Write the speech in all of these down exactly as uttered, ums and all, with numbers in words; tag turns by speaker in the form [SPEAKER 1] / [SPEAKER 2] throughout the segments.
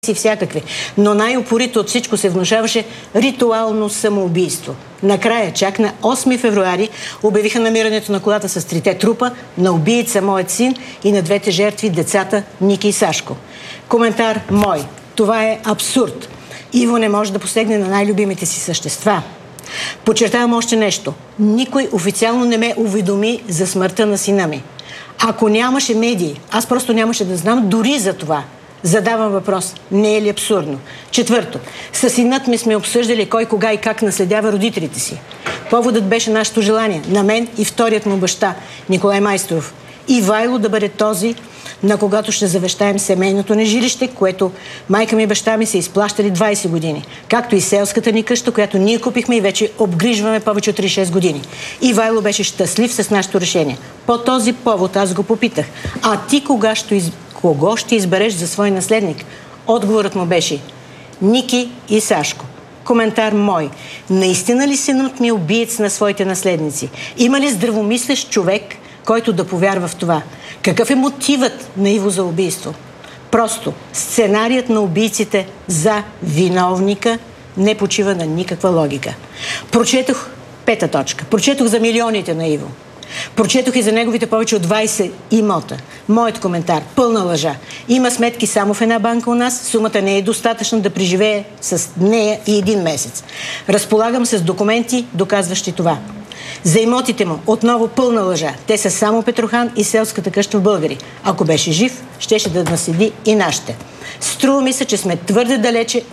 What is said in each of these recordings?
[SPEAKER 1] и всякакви. Но най-упорито от всичко се внушаваше ритуално самоубийство. Накрая, чак на осми февруари, обявиха намирането на колата с трите трупа на убиеца, моят син, и на двете жертви, децата Ники и Сашко. Коментар мой. Това е абсурд. Иво не може да посегне на най-любимите си същества. Подчертавам още нещо. Никой официално не ме уведоми за смъртта на сина ми. Ако нямаше медии, аз просто нямаше да знам дори за това. Задавам въпрос. Не е ли абсурдно? Четвърто. Със синът ми сме обсъждали кой, кога и как наследява родителите си. Поводът беше нашето желание. На мен и вторият му баща, Николай Майсторов. Ивайло да бъде този, на когато ще завещаем семейното ни жилище, което майка ми и баща ми са изплащали двайсет години. Както и селската ни къща, която ние купихме и вече обгрижваме повече от трийсет и шест години. Ивайло беше щастлив с нашето решение. По този повод аз го попитах. А ти кога ще из... кого ще избереш за свой наследник? Отговорът му беше Ники и Сашко. Коментар мой. Наистина ли синът ми е убиец на своите наследници? Има ли здравомислещ човек, който да повярва в това? Какъв е мотивът на Иво за убийство? Просто сценарият на убийците за виновника не почива на никаква логика. Прочетох пета точка. Прочетох за милионите на Иво. Прочетох и за неговите повече от двайсет имота. Моят коментар. Пълна лъжа. Има сметки само в една банка у нас. Сумата не е достатъчна да преживее с нея и един месец. Разполагам с документи, доказващи това. За имотите му отново пълна лъжа. Те са само Петрохан и селската къща в Българи. Ако беше жив, щеше да наследи и нашите. Струва ми се, че сме твърде далече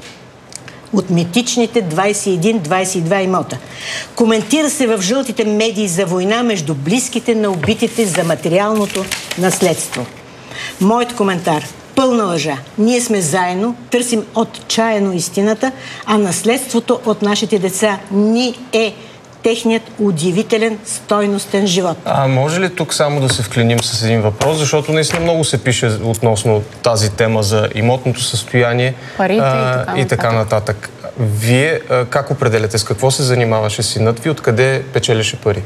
[SPEAKER 1] от митичните двайсет и един двайсет и два имота. Коментира се в жълтите медии за война между близките на убитите за материалното наследство. Моят коментар. Пълна лъжа. Ние сме заедно, търсим отчаяно истината, а наследството от нашите деца ни е техният удивителен, стойностен живот.
[SPEAKER 2] А може ли тук само да се вклиним с един въпрос, защото наистина много се пише относно тази тема за имотното състояние,
[SPEAKER 3] парите
[SPEAKER 2] а, и, така и така нататък. Вие а, как определяте, с какво се занимаваше синът ви, откъде печелеше пари?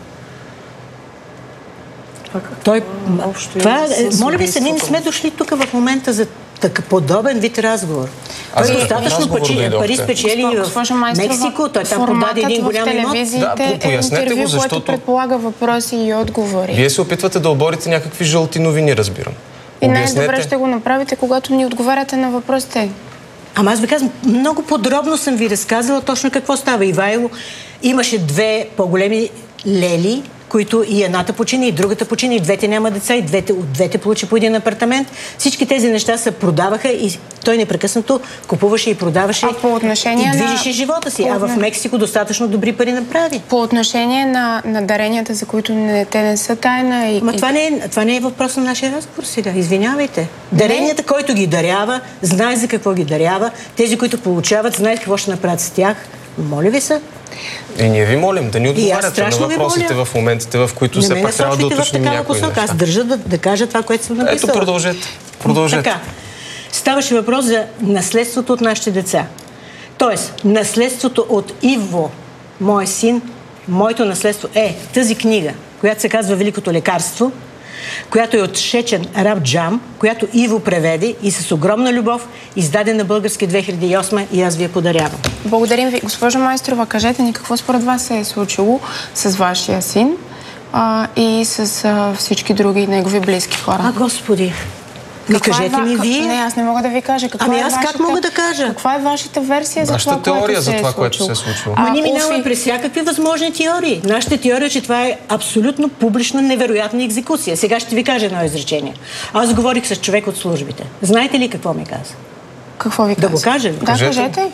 [SPEAKER 1] Той, това, моля ви се, ние не сме дошли тук в момента за така подобен вид разговор.
[SPEAKER 2] Аз
[SPEAKER 1] той достатъчно пари, пари спечели в Мексико, той там продаде един голям имот.
[SPEAKER 2] Да, пояснете
[SPEAKER 3] интервю,
[SPEAKER 2] го, защото...
[SPEAKER 3] което предполага въпроси и отговори.
[SPEAKER 2] Вие се опитвате да оборите някакви жълти новини, разбирам.
[SPEAKER 3] И най-добре ще го направите, когато ни отговаряте на въпросите.
[SPEAKER 1] Ама аз ви казвам, много подробно съм ви разказала точно какво става. Ивайло имаше две по-големи лели, които и едната почина, и другата почина, и двете няма деца, и двете, от двете получи по един апартамент. Всички тези неща се продаваха и той непрекъснато купуваше и продаваше
[SPEAKER 3] а по отношение
[SPEAKER 1] и движеше на... живота си. А в Мексико достатъчно добри пари направи.
[SPEAKER 3] По отношение на, на даренията, за които не, те не са тайна... И...
[SPEAKER 1] Ма това не, е, това не е въпрос на нашия разговор сега. Извинявайте. Даренията, който ги дарява, знае за какво ги дарява. Тези, които получават, знаят какво ще направят с тях. Моля ви се.
[SPEAKER 2] И ние ви молим да ни отговаряте на въпросите в моментите, в които все пак трябва да уточним някои неща.
[SPEAKER 1] Аз държа да, да кажа това, което съм написала.
[SPEAKER 2] Ето, продължете. продължете.
[SPEAKER 1] Така. Ставаше въпрос за наследството от нашите деца. Тоест, наследството от Иво, мой син, моето наследство е тази книга, която се казва Великото лекарство, която е от Шечен Рабджам, която Иво преведе и с огромна любов издаде на български две хиляди и осма и аз ви я подарявам.
[SPEAKER 3] Благодарим ви. Госпожо Майсторова, кажете ни какво според вас се е случило с вашия син а, и с а, всички други негови близки хора.
[SPEAKER 1] А, Господи! Ми кажете ми вие.
[SPEAKER 3] Не, аз не мога да ви кажа. Каква
[SPEAKER 1] ами
[SPEAKER 3] е
[SPEAKER 1] аз
[SPEAKER 3] вашата...
[SPEAKER 1] как мога да кажа?
[SPEAKER 3] Каква е вашата версия за това,
[SPEAKER 2] теория
[SPEAKER 3] което се
[SPEAKER 2] за това,
[SPEAKER 3] е
[SPEAKER 2] което се е случило?
[SPEAKER 1] Ама ние минаваме през всякакви възможни теории. Нашата теория е, че това е абсолютно публична, невероятна екзекуция. Сега ще ви кажа едно изречение. Аз говорих с човек от службите. Знаете ли какво ми каза?
[SPEAKER 3] Какво ви каза?
[SPEAKER 1] Да го кажа ли?
[SPEAKER 3] Да, кажете.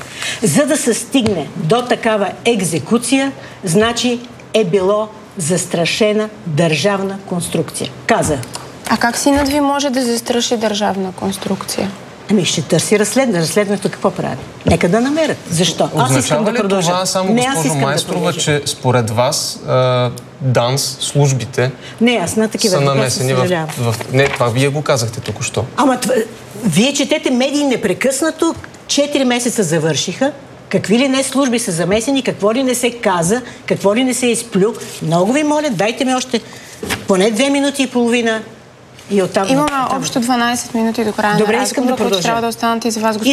[SPEAKER 1] За да се стигне до такава екзекуция, значи е било застрашена държавна конструкция. Каза.
[SPEAKER 3] А как синът ви може да застраши държавна конструкция?
[SPEAKER 1] Ами ще търси разследване. Разследването какво прави? Нека да намерят. Защо? Аз искам да продължа.
[SPEAKER 2] Означава ли това само, госпожо Майсторова, да че според вас а, ДАНС, службите
[SPEAKER 1] не, аз на такива
[SPEAKER 2] са намесени в, в... Не, това вие го казахте току-що.
[SPEAKER 1] Ама това... вие четете медии непрекъснато. Четири месеца завършиха. Какви ли не служби са замесени, какво ли не се каза, какво ли не се изплю. Много ви моля, дайте ми още поне две минути и половина. И оттам...
[SPEAKER 3] Имаме общо дванайсет минути до края на разговора, които трябва да останат и за вас, господин